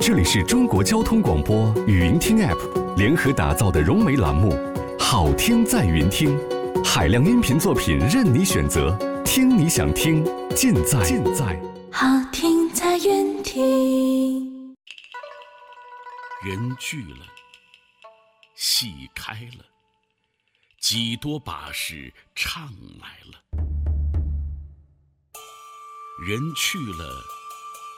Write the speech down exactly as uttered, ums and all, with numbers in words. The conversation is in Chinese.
这里是中国交通广播语音听 App 联合打造的融媒栏目，好听在云听，海量音频作品任你选择，听你想听，尽在尽在好听在云听。 人聚了，戏开了，几多把式唱来了。人去了，